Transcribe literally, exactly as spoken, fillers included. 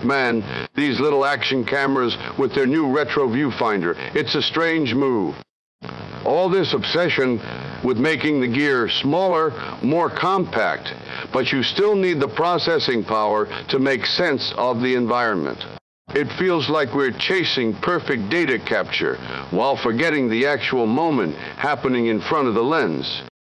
Man, these little action cameras with their new retro viewfinder, it's a strange move. All this obsession with making the gear smaller, more compact, but you still need the processing power to make sense of the environment. It feels like we're chasing perfect data capture while forgetting the actual moment happening in front of the lens.